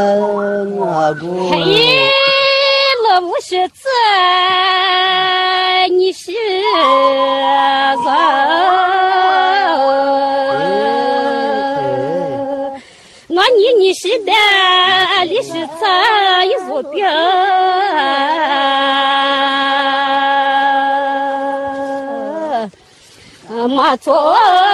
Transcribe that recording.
我不嘿，我不是这，你是个，我你是的，你是这一副兵，马做。